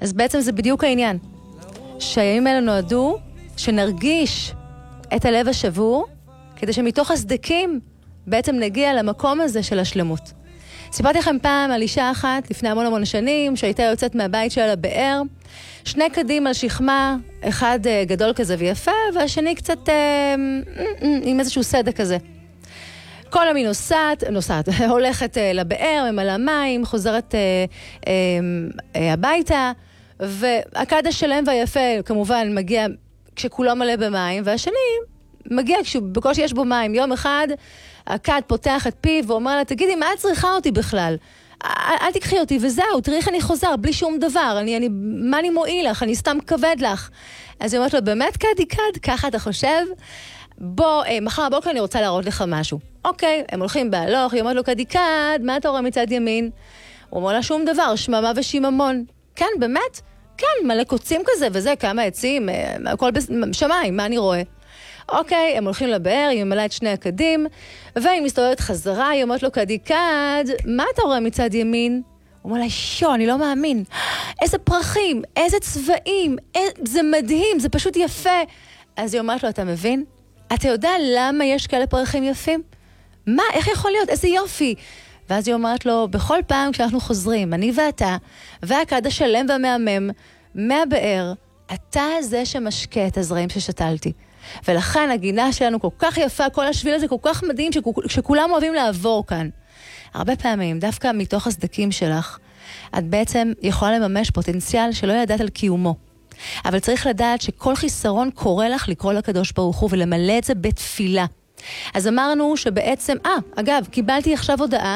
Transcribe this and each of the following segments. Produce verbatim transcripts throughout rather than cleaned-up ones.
אז בעצם זה בדיוק העניין. שהימים האלה נועדו שנרגיש את הלב השבור, כדי שמתוך הסדקים בעצם נגיע למקום הזה של השלמות. סיפרתי לכם פעם על אישה אחת לפני המון המון שנים, שהייתה יוצאת מהבית שלה לבאר, שני קדים על שכמה, אחד גדול כזה ויפה, והשני קצת אה, עם איזשהו סדק כזה. כל המי נוסעת, נוסעת, הולכת אה, לבאר, ממלאה מים, חוזרת אה, אה, אה, הביתה, והכד השלם והיפה כמובן מגיע כשכולו מלא במים, והשני מגיע כשבקושי יש בו מים. יום אחד הכד פותח את פיו ואומר לה, תגידי, מה את צריכה אותי בכלל? אל תקחי אותי, וזהו, תראי איך אני חוזר, בלי שום דבר, אני, אני, מה אני מועיל לך? אני סתם כבד לך. אז היא אומרת לו, באמת קדי קד, ככה אתה חושב? בוא, אה, מחר הבוקר אני רוצה להראות לך משהו. אוקיי, הם הולכים בהלוך, היא אומרת לו, קדי קד, מה אתה רואה מצד ימין? הוא אומר לה, שום דבר, שממה ושיממון. כן, באמת? כן, מלא קוצים כזה, וזה, כמה עצים, אה, הכל בשמיים, מה אני רואה? אוקיי, הם הולכים לבאר, היא ממלאה את שני הקדים, והיא מסתובבת חזרה, היא אומרת לו, קדי קד, מה אתה רואה מצד ימין? הוא אומר לה, שו, אני לא מאמין. איזה פרחים, איזה צבעים, איזה... זה מדהים, זה פשוט יפה. אז היא אומרת לו, אתה מבין? אתה יודע למה יש כאלה פרחים יפים? מה, איך יכול להיות? איזה יופי. ואז היא אומרת לו, בכל פעם כשאנחנו חוזרים, אני ואתה, והכד השלם והמהמם, מהבאר, אתה זה שמשקה את הזרעים ששתלתי. ולכן הגינה שלנו כל כך יפה, כל השביל הזה כל כך מדהים, שכולם אוהבים לעבור כאן. הרבה פעמים, דווקא מתוך הסדקים שלך, את בעצם יכולה לממש פוטנציאל שלא ידעת על קיומו. אבל צריך לדעת שכל חיסרון קורא לך לקרוא לקדוש ברוך הוא ולמלא את זה בתפילה. אז אמרנו שבעצם, אה, אגב, קיבלתי עכשיו הודעה,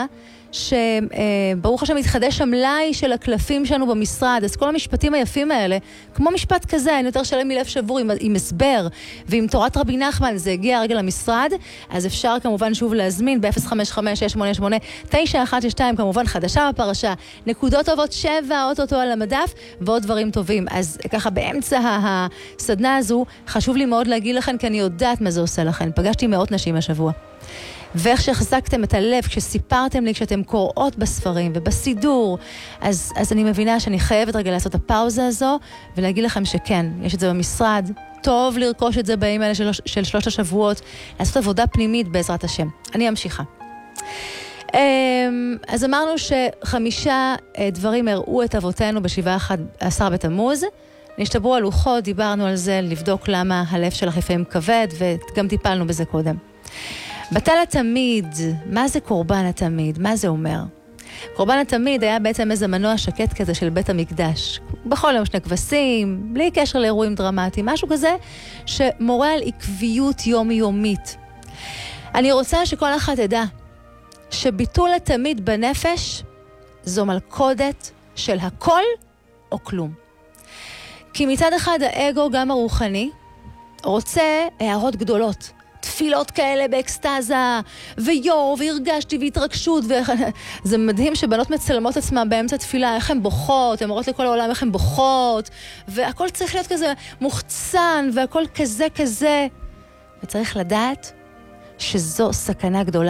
שברוך השם מתחדש המלאי של הקלפים שלנו במשרד, אז כל המשפטים היפים האלה, כמו משפט כזה, אני יותר שלם מלב שבור עם, עם הסבר, ועם תורת רבי נחמן, זה הגיע הרגע למשרד, אז אפשר כמובן שוב להזמין ב-אפס חמש חמש שש שמונה שמונה תשע אחת שש שתיים, כמובן חדשה בפרשה, נקודות טובות שבע, אוטוטו על המדף, ועוד דברים טובים. אז ככה באמצע הסדנה הזו, חשוב לי מאוד להגיד לכם, כי אני יודעת מה זה עושה לכם. פגשתי מאות נשים השבוע. ואיך שהחזקתם את הלב כשסיפרתם לי, כשאתם קוראות בספרים ובסידור, אז, אז אני מבינה שאני חייבת רגע לעשות את הפאוזה הזו, ולהגיד לכם שכן, יש את זה במשרד, טוב לרכוש את זה בימים האלה של, של שלושת השבועות, לעשות עבודה פנימית בעזרת השם. אני אמשיכה. אז אמרנו שחמישה דברים הראו את אבותינו בשבעה אחד עשר בתמוז, נשתברו הלוחות, דיברנו על זה, לבדוק למה הלב שלך לפעמים כבד, וגם טיפלנו בזה קודם. בטל התמיד, מה זה קורבן התמיד? מה זה אומר? קורבן התמיד היה בעצם איזה מנוע שקט כזה של בית המקדש. בכל יום שני כבשים, בלי קשר לאירועים דרמטיים, משהו כזה שמורה על עקביות יומי-יומית. אני רוצה שכל אחד ידע שביטול התמיד בנפש זו מלכודת של הכל או כלום. כי מצד אחד האגו, גם הרוחני, רוצה הערות גדולות. תפילות כאלה באקסטאזה, ויו, והרגשתי והתרגשות, וזה מדהים שבנות מצלמות עצמם באמצע תפילה, איך הן בוכות, הן אומרות לכל העולם איך הן בוכות, והכל צריך להיות כזה מוחצן, והכל כזה כזה, וצריך לדעת שזו סכנה גדולה.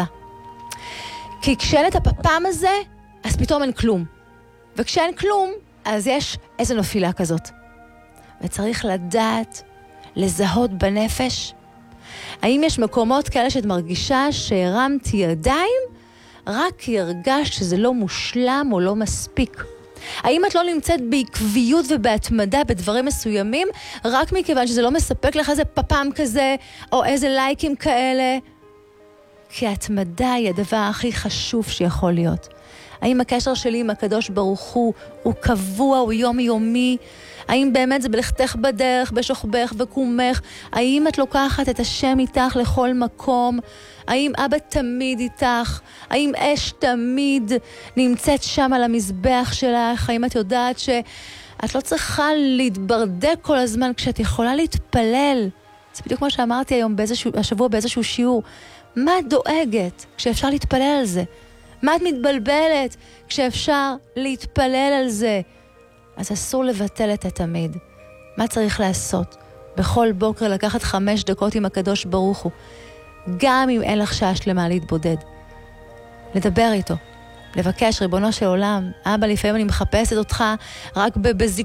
כי כשאין את הפפם הזה, אז פתאום אין כלום. וכשאין כלום, אז יש איזו נפילה כזאת. וצריך לדעת, לזהות בנפש, האם יש מקומות כאלה שאת מרגישה שהרמתי ידיים, רק כי הרגשת שזה לא מושלם או לא מספיק? האם את לא נמצאת בעקביות ובהתמדה בדברים מסוימים, רק מכיוון שזה לא מספק לך איזה פפם כזה, או איזה לייקים כאלה? כי ההתמדה היא הדבר הכי חשוב שיכול להיות. האם הקשר שלי עם הקדוש ברוך הוא, הוא קבוע, הוא יומי-יומי? האם באמת זה בלכתך בדרך, בשוכבך וקומך? האם את לוקחת את השם איתך לכל מקום? האם אבא תמיד איתך? האם אש תמיד נמצאת שם על המזבח שלך? האם את יודעת שאת לא צריכה להתברדק כל הזמן כשאת יכולה להתפלל? זה בדיוק כמו שאמרתי היום באיזשהו, השבוע באיזשהו שיעור. מה את דואגת כשאפשר להתפלל על זה? מה את מתבלבלת כשאפשר להתפלל על זה? אז אסור לבטל את התמיד. מה צריך לעשות? בכל בוקר לקחת חמש דקות עם הקדוש ברוך הוא. גם אם אין לך שעה שלמה להתבודד. לדבר איתו. לבקש, ריבונו של עולם, אבא, לפעמים אני מחפשת אותך רק בזיכרון.